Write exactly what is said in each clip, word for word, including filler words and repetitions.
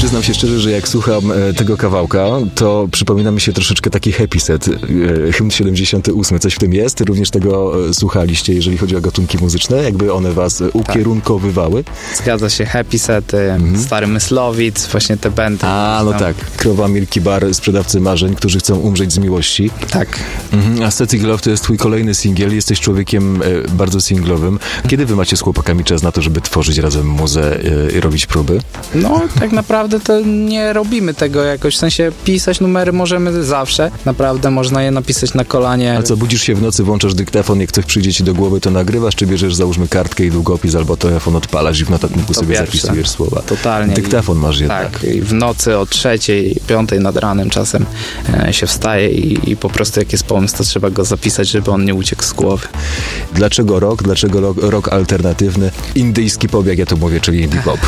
Przyznam się szczerze, że jak słucham e, tego kawałka, to przypomina mi się troszeczkę taki Happy Set, e, hymn siedemdziesiąty ósmy. Coś w tym jest? Również tego e, słuchaliście, jeżeli chodzi o gatunki muzyczne? Jakby one was e, ukierunkowywały? Zgadza się, Happy Set, mhm. Stary Myslowic, właśnie te bandy. A, no tak. Krowa, Milky Bar, Sprzedawcy Marzeń, którzy chcą umrzeć z miłości. Tak. Mhm. Aesthetic Love to jest twój kolejny singiel. Jesteś człowiekiem e, bardzo singlowym. Kiedy wy macie z chłopakami czas na to, żeby tworzyć razem muzę e, i robić próby? No, tak naprawdę to nie robimy tego jakoś, w sensie pisać numery możemy zawsze. Naprawdę można je napisać na kolanie. A co, budzisz się w nocy, włączasz dyktafon, jak coś przyjdzie ci do głowy, to nagrywasz, czy bierzesz, załóżmy, kartkę i długopis, albo telefon odpalasz i w notatniku sobie pierwsze. Zapisujesz słowa? Totalnie. Dyktafon masz jednak. Tak, i w nocy o trzeciej, piątej nad ranem czasem e, się wstaje i, i po prostu jak jest pomysł, to trzeba go zapisać, żeby on nie uciekł z głowy. Dlaczego rock? Dlaczego rock, rock alternatywny? Indyjski pop, jak ja to mówię, czyli indie pop.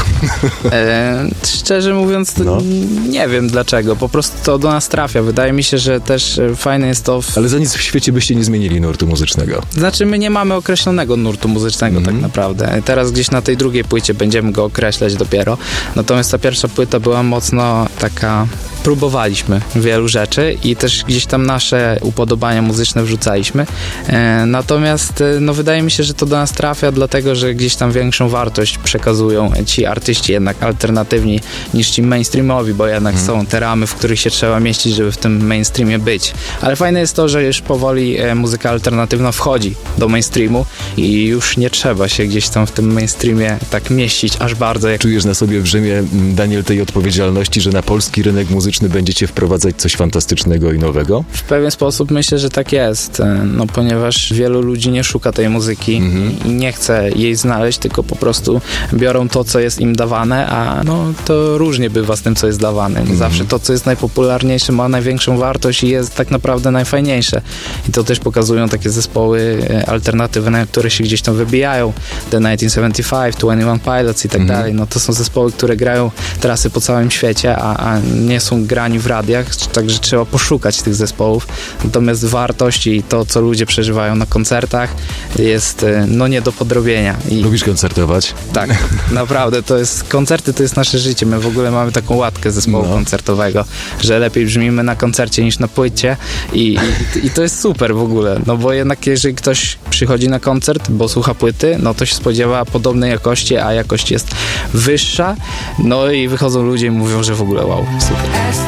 E, szczerze mówiąc, no. nie wiem dlaczego. Po prostu to do nas trafia. Wydaje mi się, że też fajne jest to... W... Ale za nic w świecie byście nie zmienili nurtu muzycznego. Znaczy, my nie mamy określonego nurtu muzycznego mm. tak naprawdę. Teraz gdzieś na tej drugiej płycie będziemy go określać dopiero. Natomiast ta pierwsza płyta była mocno taka... Próbowaliśmy wielu rzeczy i też gdzieś tam nasze upodobania muzyczne wrzucaliśmy. E, natomiast no wydaje mi się, że to do nas trafia, dlatego, że gdzieś tam większą wartość przekazują ci artyści jednak alternatywni niż ci mainstreamowi, bo jednak mm. są te ramy, w których się trzeba mieścić, żeby w tym mainstreamie być. Ale fajne jest to, że już powoli e, muzyka alternatywna wchodzi do mainstreamu i już nie trzeba się gdzieś tam w tym mainstreamie tak mieścić aż bardzo. Jak... Czujesz na sobie brzemię, Daniel, tej odpowiedzialności, że na polski rynek muzyczny będziecie wprowadzać coś fantastycznego i nowego? W pewien sposób myślę, że tak jest, no ponieważ wielu ludzi nie szuka tej muzyki mm-hmm. i nie chce jej znaleźć, tylko po prostu biorą to, co jest im dawane, a no to różnie bywa z tym, co jest dawane. Nie mm-hmm. zawsze to, co jest najpopularniejsze, ma największą wartość i jest tak naprawdę najfajniejsze. I to też pokazują takie zespoły alternatywne, które się gdzieś tam wybijają. The tysiąc dziewięćset siedemdziesiąt pięć, Twenty One Pilots i tak mm-hmm. dalej. No to są zespoły, które grają trasy po całym świecie, a, a nie są grani w radiach, także trzeba poszukać tych zespołów. Natomiast wartość i to, co ludzie przeżywają na koncertach jest no nie do podrobienia. I lubisz koncertować? Tak, naprawdę. To jest, koncerty to jest nasze życie. My w ogóle mamy taką łatkę zespołu no. koncertowego, że lepiej brzmimy na koncercie niż na płycie i, i, i to jest super w ogóle, no bo jednak jeżeli ktoś przychodzi na koncert, bo słucha płyty, no to się spodziewa podobnej jakości, a jakość jest wyższa, no i wychodzą ludzie i mówią, że w ogóle wow, super.